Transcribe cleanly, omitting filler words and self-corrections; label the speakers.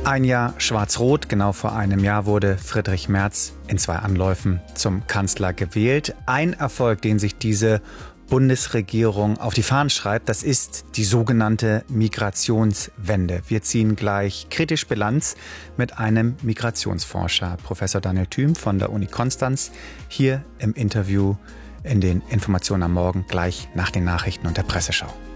Speaker 1: Ein Jahr schwarz-rot, genau vor einem Jahr wurde Friedrich Merz in 2 Anläufen zum Kanzler gewählt. Ein Erfolg, den sich diese Bundesregierung auf die Fahnen schreibt, das ist die sogenannte Migrationswende. Wir ziehen gleich kritisch Bilanz mit einem Migrationsforscher, Professor Daniel Thüm von der Uni Konstanz, hier im Interview in den Informationen am Morgen, gleich nach den Nachrichten und der Presseschau.